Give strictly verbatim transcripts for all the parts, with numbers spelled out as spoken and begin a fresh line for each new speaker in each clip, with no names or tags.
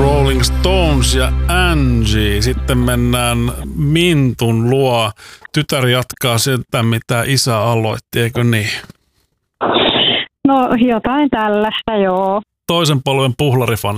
Rolling Stones ja Angie. Sitten mennään Mintun luo. Tytär jatkaa sitä, mitä isä aloitti, eikö niin?
No jotain tällaista, joo.
Toisen polven puhlarifani.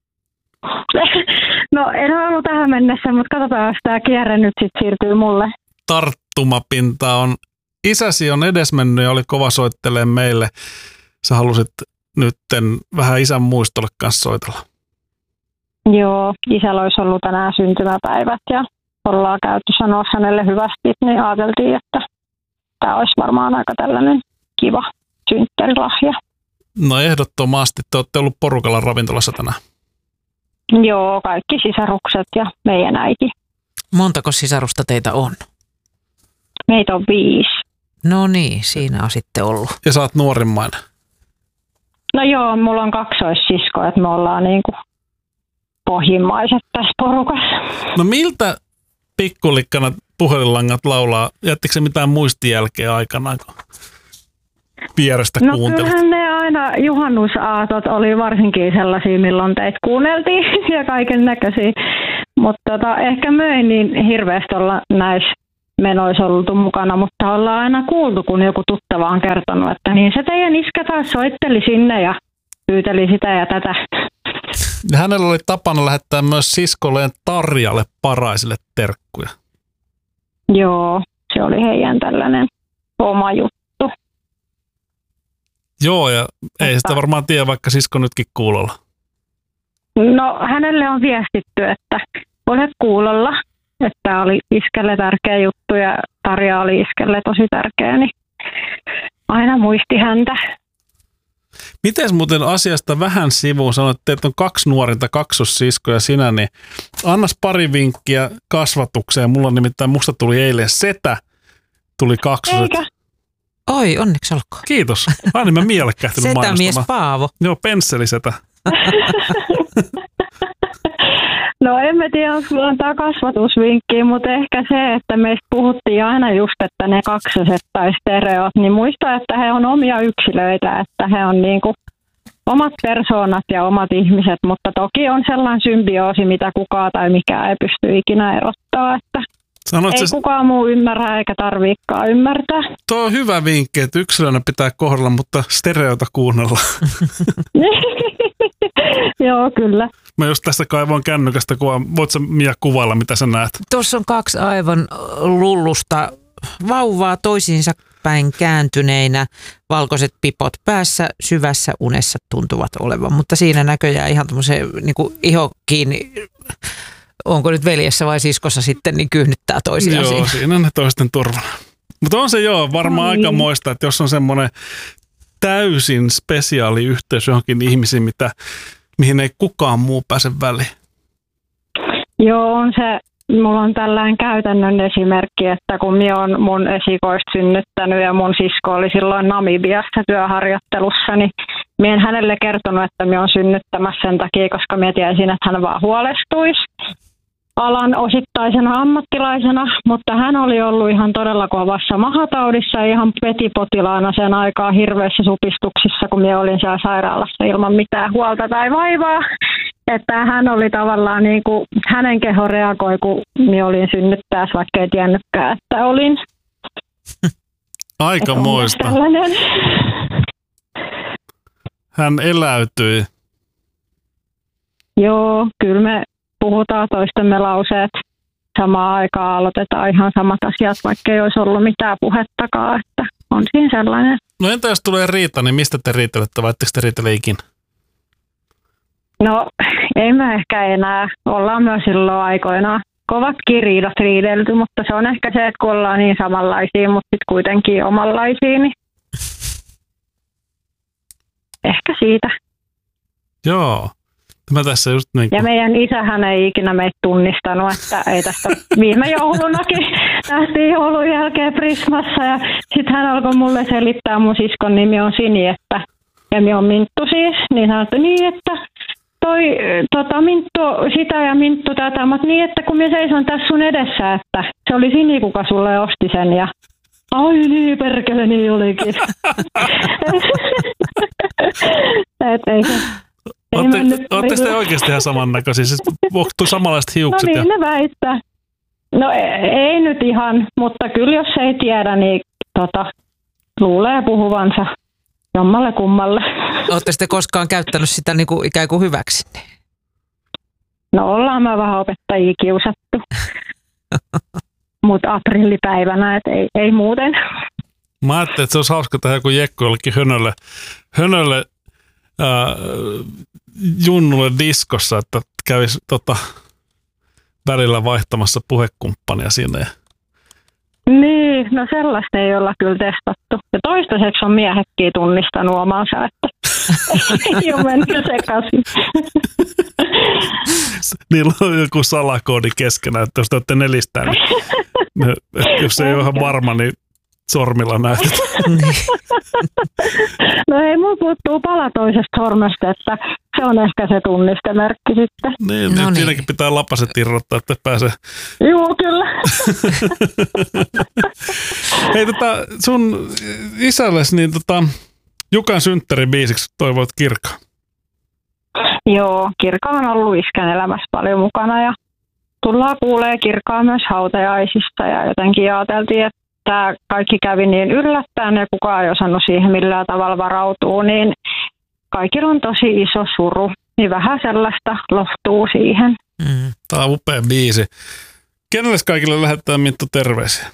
No en ole ollut tähän mennessä, mutta katsotaan, jos tämä kierre nyt sitten siirtyy mulle.
Tarttumapinta on. Isäsi on edesmennyt ja oli kova soittelemaan meille. Sä halusit nytten vähän isän muistolle kanssa soitella.
Joo, isällä olisi ollut tänään syntymäpäivät ja ollaan käyty sanoa hänelle hyvästi, niin ajateltiin, että tämä olisi varmaan aika tällainen kiva synttärilahja.
No ehdottomasti. Te olette ollut porukalla ravintolassa tänään.
Joo, kaikki sisarukset ja meidän äiti.
Montako sisarusta teitä on?
Meitä on viisi.
No niin, siinä on sitten ollut.
Ja sä oot nuorimmainen.
No joo, mulla on kaksoissisko, että me ollaan niinku pohjimmaiset tässä porukassa.
No miltä pikkulikkana puhelinlangat laulaa? Jättikö se mitään muistijälkeä aikanaan, kun vierestä
no
kuuntelit?
No kyllähän ne aina juhannusaatot oli varsinkin sellaisia, milloin teitä kuunneltiin ja kaiken näköisiä. Mutta tota, ehkä me ei niin hirveästi olla näissä menoissa oltu mukana, mutta ollaan aina kuultu, kun joku tuttava on kertonut, että niin se teidän iskä taas soitteli sinne ja pyyteli sitä ja tätä.
Ja hänellä oli tapana lähettää myös siskolleen Tarjalle Paraisille terkkuja.
Joo, se oli heidän tällainen oma juttu.
Joo, ja ei Mutta... sitä varmaan tiedä, vaikka sisko nytkin kuulolla.
No hänelle on viestitty, että olet kuulolla, että tämä oli iskelle tärkeä juttu ja Tarja oli iskelle tosi tärkeä, niin aina muisti häntä.
Mites muuten asiasta vähän sivuun sanoit, että teet on kaksi nuorinta kaksossiskoja sinä, niin annas pari vinkkiä kasvatukseen. Mulla on nimittäin, musta tuli eilen setä, tuli kaksoset.
Eikä.
Oi, onneksi olkoon.
Kiitos. Aina mä mielekkähtynyt mainostamaan.
Setämies Paavo.
Joo, pensselisetä.
No en mä tiedä, onko sulla antaa kasvatusvinkkiä, mutta ehkä se, että meistä puhuttiin aina just, että ne kaksoset tai stereot, niin muista, että he on omia yksilöitä, että he on niinku omat persoonat ja omat ihmiset, mutta toki on sellainen symbioosi, mitä kukaan tai mikään ei pysty ikinä erottaa, että Sanoit ei se... kukaan muu ymmärrä eikä tarviikaan ymmärtää.
Tuo on hyvä vinkki, että yksilönä pitää kohdella, mutta stereota kuunnella.
Joo, kyllä.
Mä just tässä kaivoin kännykästä kuvaa. Voit sä Mia kuvailla, mitä sä näet?
Tuossa on kaksi aivan lullusta vauvaa toisiinsa päin kääntyneinä. Valkoiset pipot päässä, syvässä unessa tuntuvat olevan. Mutta siinä näköjään ihan tämmöisen niin kuin iho kiinni, onko nyt veljessä vai siskossa sitten, niin kyhnyttää toisiaan.
Joo, siinä, siinä ne toisten turvana. Mutta on se joo, varmaan aika moista, että jos on semmoinen täysin spesiaali yhteys johonkin ihmisiin, mitä, mihin ei kukaan muu pääse väliin.
Joo, on se. Mulla on tällainen käytännön esimerkki, että kun minä olen mun esikoista synnyttänyt ja mun sisko oli silloin Namibiassa työharjoittelussa, niin minä en hänelle kertonut, että minä olen synnyttämässä sen takia, koska minä tiesin, että hän vaan huolestuisi alan osittaisena ammattilaisena, mutta hän oli ollut ihan todella kovassa mahataudissa ja ihan petipotilaana sen aikaa hirveissä supistuksissa, kun minä olin siellä sairaalassa ilman mitään huolta tai vaivaa. Että hän oli tavallaan niin kuin, hänen keho reagoi, kun minä olin synnyttäessä, vaikka ei tiennytkään, että olin.
Aika moista. Hän eläytyi.
Joo, kyllä me puhutaan toistemme lauseet. Samaan aikaan aloitetaan ihan samat asiat, vaikka ei olisi ollut mitään puhettakaan, että on siinä sellainen.
No entä jos tulee riita, niin mistä te riitelette vai etteikö te riitele ikinä?
No ei me ehkä enää. Ollaan myös silloin aikoinaan kovatkin riidat riidelty, mutta se on ehkä se, että kun ollaan niin samanlaisia, mutta sitten kuitenkin omanlaisia, niin ehkä siitä.
Joo. Mä tässä just niin kuin...
Ja meidän isähän ei ikinä meitä tunnistanut, että ei tästä viime joulunakin nähtiin joulun jälkeen Prismassa ja sitten hän alkoi mulle selittää, mun siskon nimi on Sini, että ja minä on Minttu siis, niin hän sanoi, niin että toi tota, Minttu sitä ja Minttu tätä, mutta niin, että kun minä seison tässä sun edessä, että se oli Sini, kuka sulle osti sen ja ai niin, perkele, niin olikin. Et ei se...
Olette sitten oikeasti ihan samannäköisiä? Siis onko samanlaiset hiukset?
No niin,
ja...
ne väittää. No ei, ei nyt ihan, mutta kyllä jos ei tiedä, niin tota, luulee puhuvansa jommalle kummalle.
Oletteko te koskaan käyttänyt sitä niin kuin ikään kuin hyväksi?
No ollaan me vähän opettajia kiusattu. Mutta aprillipäivänä, että ei, ei muuten.
Mä ajattelin, että se olisi hauska tehdä joku jekku jollekin hönölle, hönölle ää, junnulle diskossa, että kävisi tota, välillä vaihtamassa puhekumppania sinne.
Niin, no sellaista ei olla kyllä testattu. Ja toistaiseksi on miehetkin tunnistanut omansa, että ei ole mennyt sekaisin.
Niillä on joku salakoodi keskenään, että jos te olette nelistään, niin jos ei ole ihan varma, niin sormilla näytetään.
No ei, mulla puuttuu pala toisesta sormesta, että se on ehkä se tunnistemerkki sitten.
Niin, no niin. Siinäkin pitää lapaset irrottaa, että pääsee.
Joo, kyllä.
Hei, tota, sun isällesi, niin tota, Jukan synttärin biisiksi toivoit Kirkka.
Joo, Kirkka on ollut iskän elämässä paljon mukana ja tullaan kuulee Kirkkaa myös hautajaisista ja jotenkin ajateltiin, että tämä kaikki kävi niin yllättäen ja kukaan ei osannut siihen millään tavalla varautua, niin kaikilla on tosi iso suru, niin vähän sellaista lohtuu siihen.
Mm. Tämä on upea biisi. Kenelle kaikille lähettää Minttu terveisiä?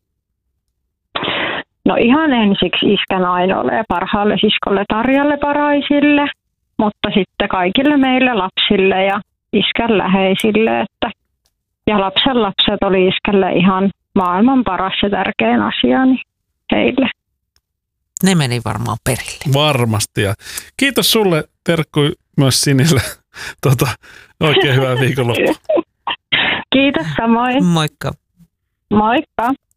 No ihan ensiksi iskän ainoalle ja parhaalle siskolle Tarjalle Paraisille, mutta sitten kaikille meille lapsille ja iskän läheisille, että ja lapsen lapset oli iskälle ihan maailman paras ja tärkein asia niin heille.
Ne meni varmaan perille.
Varmasti. Ja kiitos sulle, terkku myös Sinille. Tota, oikein hyvää viikonloppua.
Kiitos samoin.
Moikka.
Moikka.